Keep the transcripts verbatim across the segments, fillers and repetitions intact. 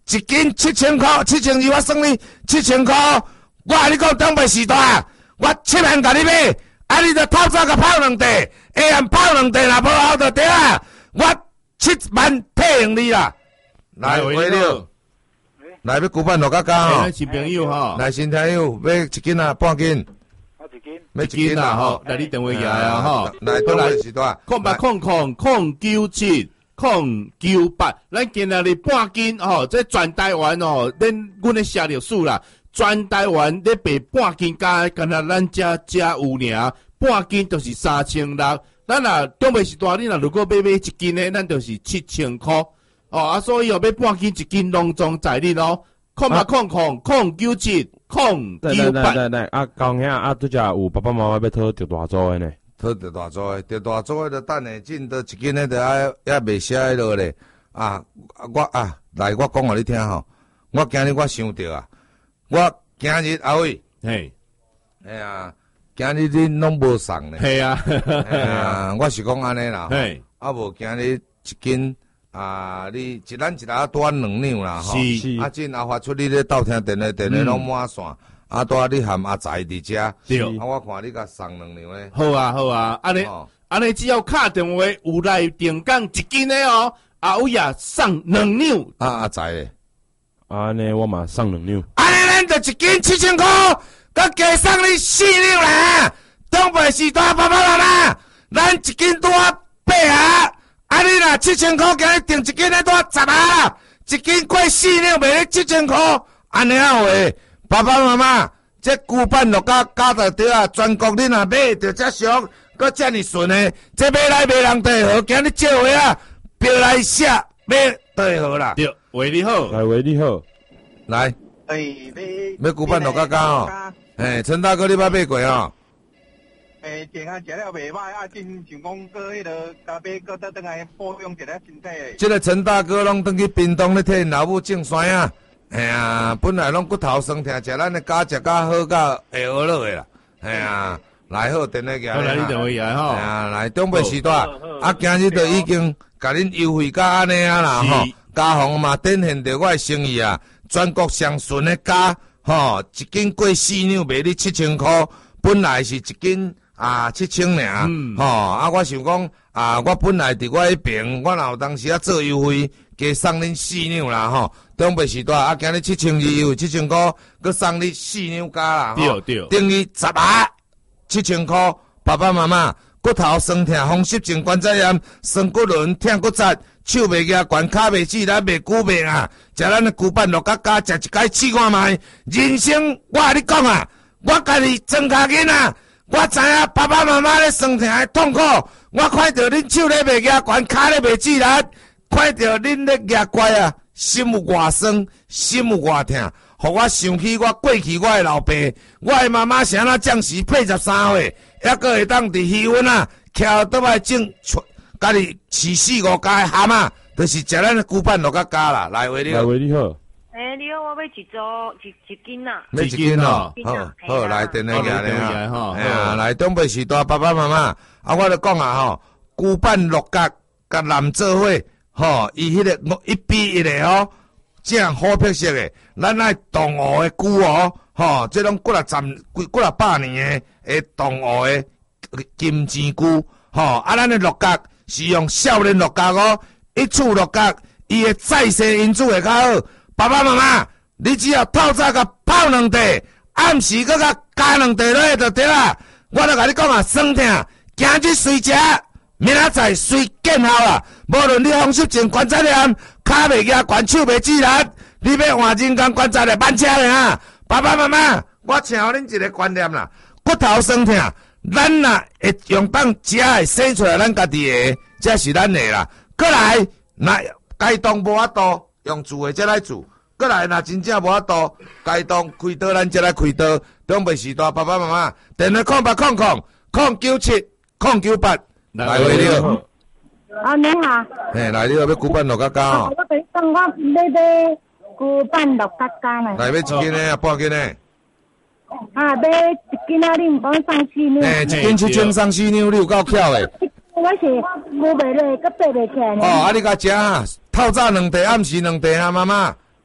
一斤七千块，七千二我算你七千块。我甲你讲东北时代，我七万甲你买，啊你着透早甲泡两地，下暗泡两地若无好着对啊，我七万退用你啦。来，回了。来要九万六角角吼， 新朋友吼， 来新朋友要一斤啊，半斤， 我一斤， 要一斤啊吼， 来你电话下啊吼， 来东北时代， 空八空空空九七空九八，咱今仔日半斤吼，这全台湾哦，恁阮咧写着数啦，全台湾咧卖半斤加，干那咱遮遮有尔，半斤就是三千六，咱若东北时代，你若如果要买一斤咧，咱就是七千块。哦啊，所以哦，要半斤一斤拢总在你咯，空八空空空九七空九八。 来来来啊，高兄啊，拄则有爸爸妈妈要讨着大组的呢， 讨着大组的，着大组的着等下进着一斤的着爱也未写迄落咧。啊，我啊，来我讲互你听吼，我今日我想着啊，我今日阿伟， 嘿， 哎呀，今日恁拢无送呢。 系啊， 哎呀，我是讲安尼啦， 嘿， 啊无今日一斤。啊！你一咱一下端两两啦吼，啊，进啊发出你咧斗听电话，电话拢满线，啊，带你含阿仔伫遮， 对， 啊，我看你甲送两两咧。 好啊，好啊，安尼，安尼只要敲电话有来定岗一斤的哦，啊，有也送两两。 啊，阿仔咧， 安尼我嘛送两两。 安尼咱就一斤七千块，佮加送你四两啦。东北时代爸爸妈妈，咱一斤多八啊。啊！你若七千块，今日订一斤咧多十啊，一斤过四两卖咧七千块，安尼啊话，爸爸妈妈，这旧版落甲加到对啊，全国你若买着遮俗，搁遮尔顺诶，这买来卖人地好，今日借话啊，标来写买地好啦。 对，为你好， 来为你好， 来， 诶， 要要旧版落甲加哦，诶，陈大哥你捌买过哦？ 诶，健康食了袂歹，啊，真想讲过迄个加买搁倒转来保养一下身体。 这个陈大哥拢转去屏东咧替老母种酸啊，哎呀，本来拢骨头酸痛，食咱的家食较好，甲会学落的啦，哎呀，来好电话举， 来你电话举吼， 哎呀，来东北时代，啊，今日就已经甲恁优惠甲安尼啊啦吼，家红嘛展现着我的诚意啊，全国上顺的价，吼，一斤过四两卖你七千块，本来是一斤。啊，七千尔， 嗯， 吼、哦，啊，我想讲，啊，我本来伫我迄边，我若有当时啊做优惠，加送恁四两啦，吼，东北时代啊，今日七千二优惠七千块，佮送你四两加啦， 对对， 等于十啊七千块，爸爸妈妈骨头酸痛，风湿症、关节炎、酸骨轮、痛骨折，手袂举悬，骹袂直，咱袂久袂啊，食咱的旧板六角加，食一摆试看卖，人生我甲你讲啊，我家己装脚囡啊。我知影爸爸妈妈咧酸痛的痛苦，我看到恁手咧袂举悬，骹咧袂直力，看到恁咧举乖啊，心有偌酸，心有偌痛，互我想起我过去我的老爸，我的妈妈是安怎将士八十三岁，还阁会当伫鱼温啊，徛倒来种，家己饲四五家的蛤蟆，就是食咱的旧板六角加啦，来为你来为你好。 诶，你好，我要一组一一斤呐， 要一斤哦，好，好来电话举咧哈，哎呀，来东北时代爸爸妈妈，啊，我著讲啊吼，旧板六角甲蓝做伙，吼，伊迄个一比一个哦，正好白色的，咱爱动物的菇哦，吼，这种几啊十、几几啊百年的诶动物的金针菇，吼，啊，咱的六角是用少年六角哦，一处六角，伊的再生因子会较好。爸爸妈妈，你只要透早甲泡两地，暗时搁甲加两地落去就对啦。我著甲你讲啊，酸痛，今日随食，明仔载随见效啦。无论你风湿症、关节炎、骹袂举悬、手袂直力，你要换人工关节的慢车的啊。爸爸妈妈，我请互恁一个观念啦，骨头酸痛，咱若会用当食会生出来咱家己的，这是咱的啦。过来，若该动无法度。用煮的才来煮，过来若真正无法度，该当开刀咱才来开刀。东北时代爸爸妈妈，电话空八空空空九七空九八，来回你好。 啊，你好。 嘿，来你好，要旧板六角加哦。 我跟你讲，我要买旧板六角加呢。 来要一斤呢，半斤呢？ 啊，买一斤啊，你唔讲送四两。 嘿，一斤七千送四两，你有够巧的。 我是牛袂落，佮爬袂起来呢。 哦，啊，你甲食啊，透早两地，暗时两地啊，妈妈。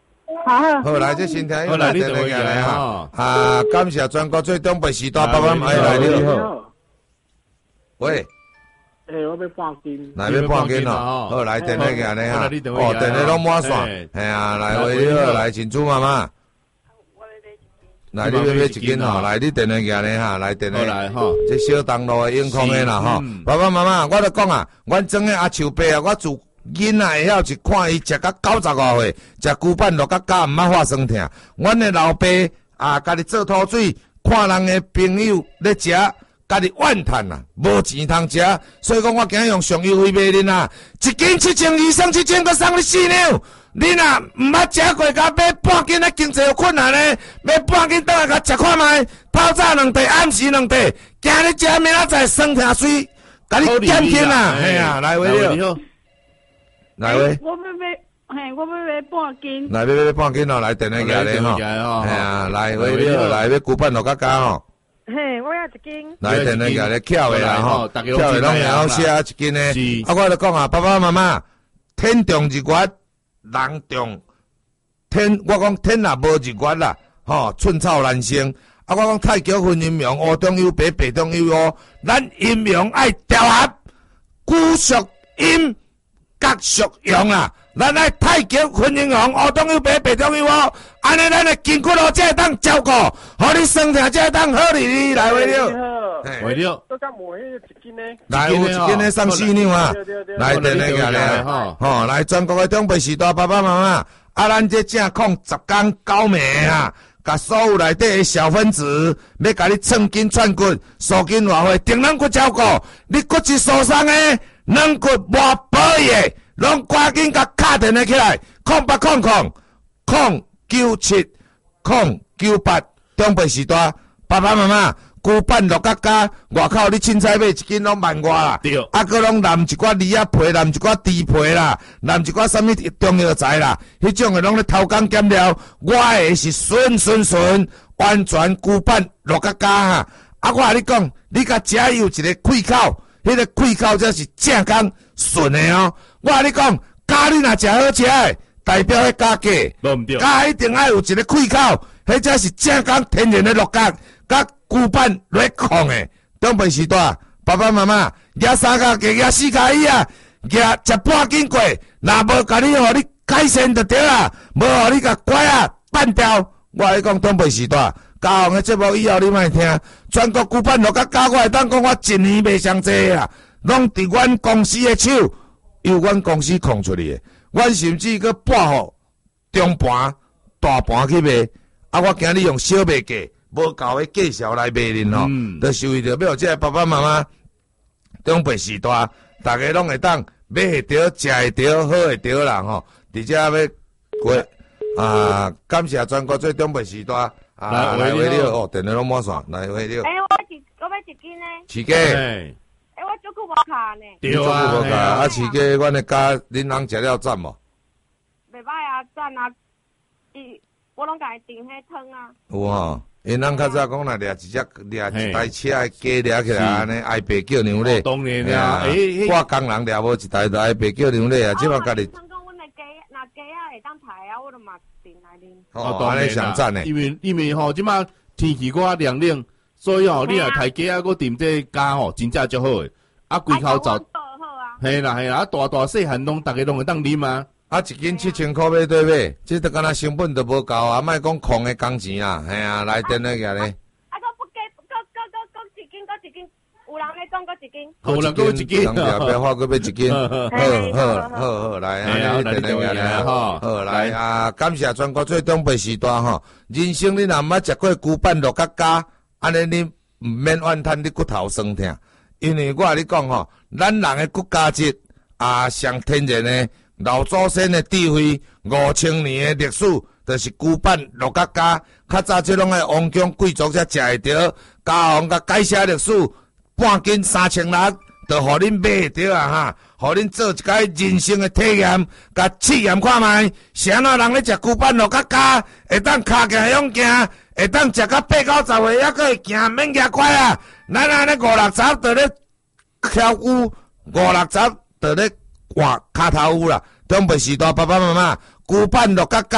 好好。 好来，这新听好来，你电话电话来哈哈。 啊，感谢全国最东北时代爸爸妈妈来你了。 好， 喂， 诶，我要半斤。 来要半斤哦。好来，电话给你哈。哦，电话拢满线。系啊，来喂你好，来请出妈妈。来，你要买一斤吼，来你电话给你哈，来电话来哈。 这小东路的永康的啦吼，爸爸妈妈，我著讲啊，阮种的阿树伯啊，我自囡仔会晓是看伊食到九十五岁，食牛板肉甲甲毋捌发酸疼。阮的老爸啊，家己做土水，看人的朋友咧食，家己怨叹啊，无钱通食，所以讲我今日用上优惠卖恁啊，一斤七千二，送七千，搁送你四两。你若毋捌食过，甲买半斤啊，经济有困难咧，买半斤倒来甲食看卖，透早两块，暗时两块，今日食明仔载酸疼水，甲你减轻啊，系啊，来喂了，来喂， 我要买，嘿，我要买半斤。 来要买半斤哦，来电话过来吼，系啊，来喂了，来要牛板肉甲加吼。 嘿，我要一斤。 来电话过来，巧的啦吼，巧的拢会晓写一斤呢。啊，我就讲啊，爸爸妈妈，天重日月。人重天，我讲天也无日月啦，吼，寸草难生。啊，我讲太极分阴阳，乌中有白，白中有乌，咱阴阳爱调合，古属阴，甲属阳啊。咱爱太极分阴阳，乌中有白，白中有乌，安尼咱的筋骨路才会当照顾，互你身体才会当好哩哩来为了。 为了， 都甲无迄一斤呢？ 来有一斤呢送四两啊！来电话过来啊！吼，来全国的长辈时代爸爸妈妈，啊，咱这正控十天九暝啊，甲所有内底的小分子，要甲你寸筋串骨、缩筋活血、定软骨照顾，你骨质疏松的、软骨无保的，拢赶紧甲敲电话起来，空八空空空九七空九八长辈时代爸爸妈妈。牛板肉甲加，外口你凊彩买一斤拢万外啦。对。啊，佮拢淋一寡梨仔皮，淋一寡猪皮啦，淋一寡啥物中药材啦，迄种诶拢咧偷工减料。我诶是顺顺顺，完全牛板肉甲加哈。啊，我甲你讲，你甲食有一个气口，迄、那个气口才是正工顺诶哦。我甲你讲，咖你若食好食诶，代表迄加价。无毋对。加一定爱有一个气口，迄才是正工天然诶肉角，甲。牛板来控诶，长辈时代，爸爸妈妈举三脚架，举四脚椅啊，举食半斤过，若无甲你互你改善就对啦，无互你甲拐啊绊掉。我来讲长辈时代，教红诶节目以后你莫听，全国牛板肉甲教我会当讲我一年卖上济啦，拢伫阮公司诶手，由阮公司控出去诶，阮甚至搁拨互中盘、大盘去卖，啊，我今日用小卖价。无够的介绍来卖恁吼，就受益着要即个爸爸妈妈长辈时代，大家拢会当买会着、食会着、好会着啦吼。而且要过啊，感谢全国最长辈时代啊，来回了哦，电话拢满线，来回了。 哎，我一我要一斤呢。 饲鸡。 哎，我足久无卡呢。 对啊，无卡啊，饲鸡，阮的家恁翁食了赞无？ 袂歹啊，赞啊！伊我拢家己订迄汤啊。 有吼。因咱较早讲若掠一只掠一台车的鸡掠起来安尼，挨爸叫娘咧。 当然啦， 诶，我工人掠无一台，就挨爸叫娘咧啊！即马家己。 像讲阮的鸡，若鸡啊会当排啊，我就嘛订来啉。 哦，安尼上赞咧。 因为因为吼，即马天气搁凉凉，所以吼，你若抬鸡啊，搁订这家吼，真正足好诶。啊，规口走。嘿啦嘿啦，啊大大细汉拢，逐个拢会当啉啊。啊，一斤七千块买对买，这都敢若成本都无够啊！莫讲空的工钱啊，系啊，来电话个咧。 啊，搁不加，搁搁搁搁一斤，搁一斤，有人咧讲搁一斤。 有人搁一斤， 人家不要花搁买一斤。好好好好，来啊，来电话个咧吼，好来啊！感谢全国最长辈时代吼，人生你若毋捌食过牛板肉甲加，安尼你毋免怨叹你骨头酸痛，因为我甲你讲吼，咱人的骨价值啊，上天然的。老祖先的智慧，五千年的历史，就是牛板肉甲加。较早即拢个王公贵族才食会着，家皇甲改写历史，半斤三千六，就互恁买会着啊哈！互恁做一个人生的体验，甲试验看卖，是安怎人咧食牛板肉甲加，会当骹行勇行，会当食到八九十岁，还阁会行，免惊快啊！咱安尼五六十，就咧跳舞，五六十就咧。换骹头有啦，长辈时代爸爸妈妈，牛板肉甲加，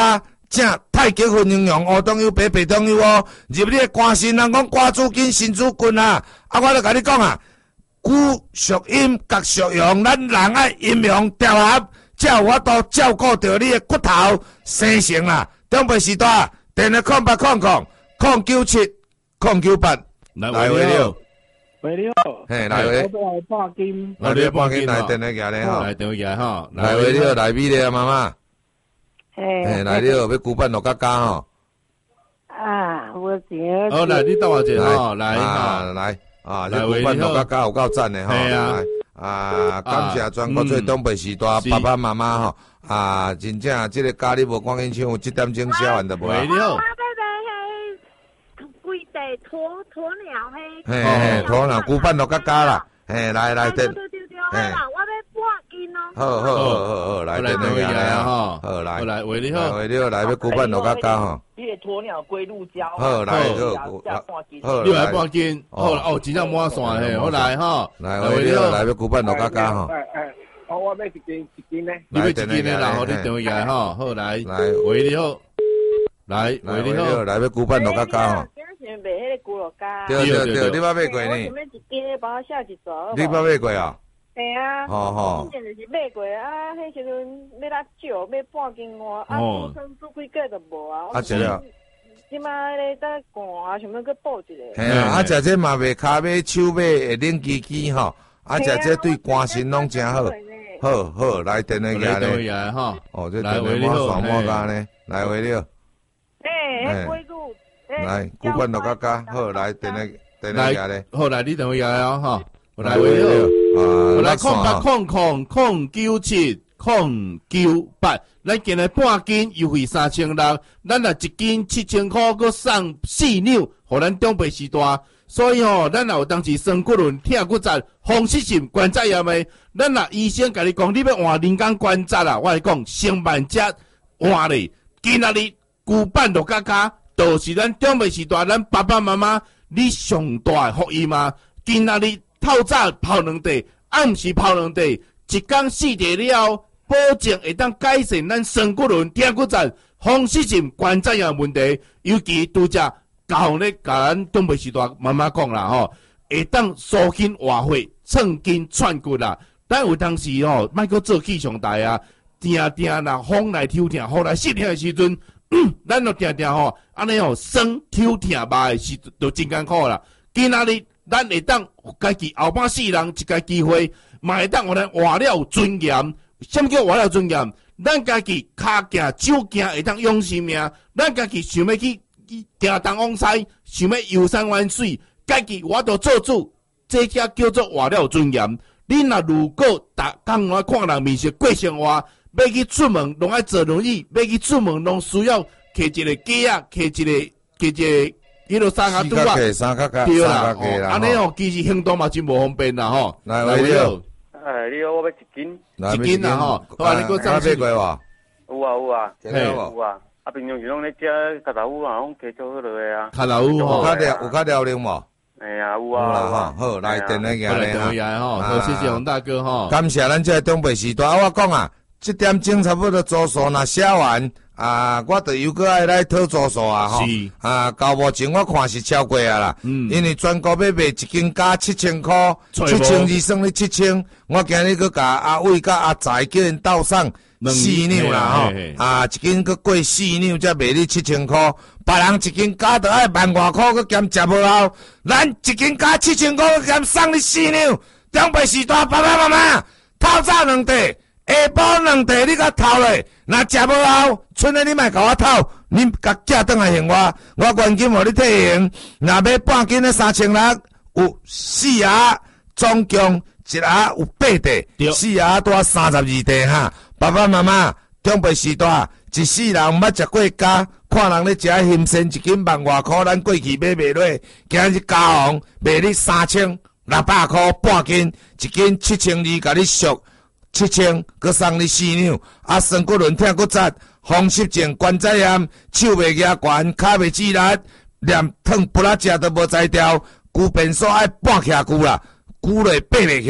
正太极分营养乌冬油白白冬油哦，入你的肝肾，人讲肝主筋，肾主筋啊！啊，我著甲你讲啊，骨属阴，角属阳，咱人爱阴阳调和，才有法度照顾到你的骨头生成啦。中北时代电话空八空空空九七空九八， 来喂你好， 喂你好， 嘿来喂， 我来半斤， 来你半斤来电话寄咧吼， 来电话寄吼， 来喂你好，来米咧妈妈。 嘿， 来你好，要举办六角家吼。 啊，我钱。 好，来你等我一下吼，来啊来啊，这举办六角家有够赞的吼。 系啊， 啊，感谢全国最东北时代爸爸妈妈吼，啊，真正这个家你无赶紧抢，有七点钟写完就无啊。 喂，你好。 我要买迄规地鸵鸵鸟迄。 嘿嘿，鸵鸟举办六角家啦，嘿，来来等。 对对对，我啦，我要半斤哦。 好好好好好，来等等来啊哈， 好来， 来喂你好， 喂你好，来要举办六角家吼。 迄个鸵鸟龟鹿胶， 好来好，好你来半斤，好哦，真正满线嘿，好来哈， 来喂你好，来要举办六角家吼。 哎哎，哦，我要一斤一斤呢， 你要一斤的啦，好，你电话来哈，好来， 来喂你好，来喂你好， 来要举办六角家吼。 今日卖迄个咕噜胶。 对对对，你捌买过呢？ 我想要一斤的，帮我写一撮。 你捌买过啊？ 系啊， 吼吼， 之前就是买过啊，迄时阵要较少，买半斤外，啊，煮汤煮几个就无啊。 啊，食了。 即摆咧在寒啊，想要去补一个。 嘿啊，啊，食这嘛袂骹尾手尾会冷叽叽吼，啊，食这对肝肾拢真好。好好，来电话来咧。 来哈， 哦，这电话满爽满家呢，来回了。 诶，迄龟鹿。 来，举办六角家，好，来电话电话咧。 好，来你电话来啊哈。来喂你好，啊，来空八空空空九七空九八，咱今日半斤优惠三千六，咱若一斤七千块，佮送四两，互咱中北时代。所以吼，咱若有当时酸骨轮、疼骨折、风湿性关节炎的，咱若医生甲你讲，你要换人工关节啦，我来讲，成万只换咧。今仔日举办六角家，就是咱中北时代，咱爸爸妈妈你上大福音嘛。今仔日透早泡两地，暗时泡两地，一天四地了，保证会当改善咱酸骨轮、疼骨折、风湿性关节炎问题。尤其拄则教咧，甲咱中北时代妈妈讲啦吼，会当疏筋活血、创筋串骨啦。咱有当时吼，莫阁做气象台啊，定定啦，风来抽疼，风来湿疼的时阵，咱就定定吼，安尼吼，酸抽疼麻的时就真艰苦啦。今仔日咱会当家己后半世人一个机会，嘛会当互咱活了有尊严。什么叫活了有尊严？咱家己骹行、手行会当养生命，咱家己想要去行东往西，想要游山玩水，家己我都做主，这才叫做活了有尊严。你若如果逐工来看人面色过生活，要去出门拢爱坐轮椅，要去出门拢需要摕一个架啊，摕一个摕一个。迄落三脚拄啊，对啦，安尼哦，其实行动嘛真无方便啦吼。 来，喂你好， 哎，你好，我要一斤， 一斤啦吼。好啊，你搁上去过哇？ 有啊有啊， 嘿有啊。啊，平常时拢咧食卡达乌啊，拢加做好落个啊。 卡达乌吼， 有较了有较了灵无？ 哎呀，有啊。好啦吼，好来电话来电话来吼，好谢谢洪大哥吼。 感谢咱这东北时代，我讲啊，这点钟差不多做数若写完。啊，我著又搁爱来讨住数啊吼！啊，到目前我看是超过啊啦，嗯、因为全国要卖一斤价七千块，七千二算你七千，我今日搁甲阿伟甲阿财叫因斗送四两啦吼！啊，一斤搁过四两才卖你七千块，别人一斤价著爱万外块，搁兼食无够，咱一斤价七千块，搁兼送你四两，中北时代爸爸妈妈透早两地。下晡两地你甲偷咧，若食无够，剩诶你莫甲我偷，你甲寄转来还我，我原金互你退还。若买半斤诶三千六，有四盒，总共一盒有八块，四盒多三十二块哈。爸爸妈妈，中北时代一世人毋捌食过家，看人咧食新鲜一斤万外箍，咱过去买袂落，今日加红卖你三千六百箍半斤，一斤七千二，甲你俗。七千，佮送你四两，啊，酸骨轮、疼骨折、风湿症、关节炎，手袂举悬，骹袂指力，连汤不拉食都无才调，骨变数爱搬起来骨啦，骨类爬袂起来，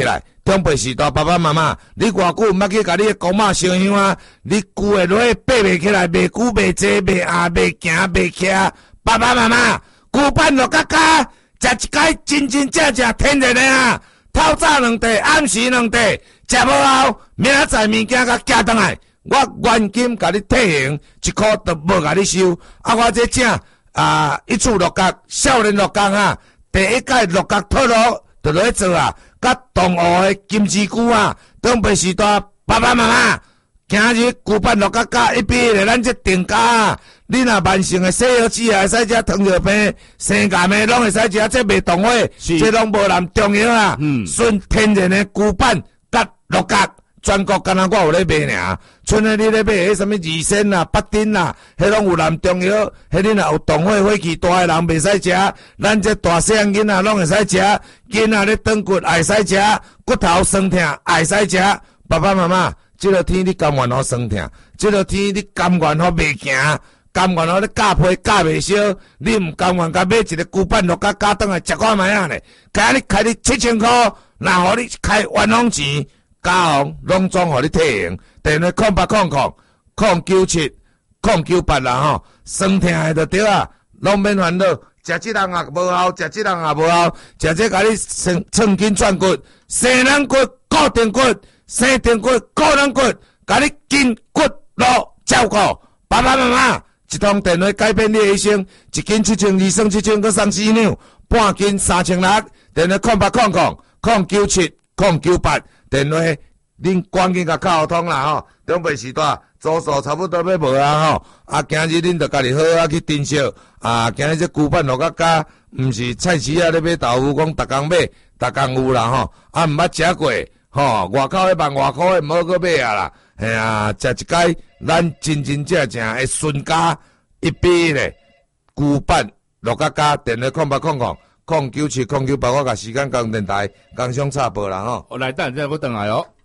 中北时代爸爸妈妈，你偌久毋捌去甲你的公妈烧香啊？你旧的落爬袂起来，袂久袂坐袂下袂行袂徛，爸爸妈妈，旧版落甲甲，食一摆真真正正天然的啊！透早两地，暗时两地，食无后，明仔载物件甲寄倒来，我原金甲你退还，一箍都无甲你收。啊，我这正啊，一次落角，少年落角啊，第一届落角套路就落去做啊。甲同学的金枝菇啊，东北时代爸爸妈妈，今日旧版落甲甲一比咧，咱这定价啊，你若慢性的细腰子啊，会使食糖尿病、生癌的，拢会使食，这袂同伙，这拢无难重要啊。嗯，纯天然的旧版甲落甲，全国敢若我有咧卖尔，剩的你咧买迄什么二仙啦、八丁啦，迄拢有难重要，迄你若有同伙火气大的人袂使食，咱这大细汉囡仔拢会使食。囡仔咧长骨爱使食，骨头酸痛爱使食。爸爸妈妈，这个天你甘愿好酸痛，这个天你甘愿好袂行，甘愿好咧夹皮夹袂烧，你毋甘愿甲买一个旧版落甲加倒来食看卖啊咧？今日开你七千箍，若互你开冤枉钱，加红拢总互你退还。电话空八空空空九七空九八啦吼，酸痛的就对啊，拢免烦恼。食即人也无效，食即人也无效，食这甲你生寸筋转骨、生人骨、固定骨、生定骨、固定骨，甲你筋骨路照顾。爸爸妈妈，一通电话改变你的一生，一斤七千，二升七千，搁送四两，半斤三千六。电话空八空空空九七空九八，电话恁赶紧甲敲通啦吼，中北时代。左手差不多要无啊吼，啊，今日恁着家己好啊去珍惜啊，今日这旧版落甲加，毋是菜市啊咧买豆腐，讲逐工买，逐工有啦吼，啊毋捌食过吼，外口迄万外箍诶，毋好搁买啊啦，嘿啊，食一摆，咱真真正正会顺价一比咧，旧版落甲加，电话空八空空空九七空九八，我甲时间交通电台工商插播啦吼， 我来等阵，我等来哦。